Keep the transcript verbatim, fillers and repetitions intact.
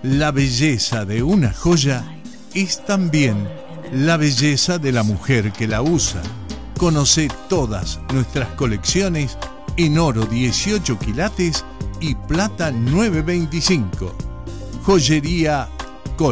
La belleza de una joya es también la belleza de la mujer que la usa. Conoce todas nuestras colecciones en oro dieciocho quilates y plata nueve veinticinco. Joyería